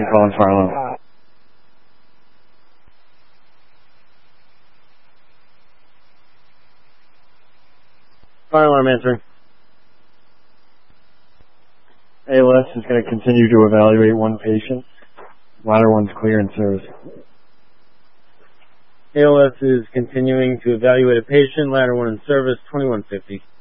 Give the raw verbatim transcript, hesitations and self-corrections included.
calling fire alarm. Fire alarm answering. A L S is going to continue to evaluate one patient. Ladder one's clear in service. A L S is continuing to evaluate a patient. Ladder one in service, twenty-one fifty.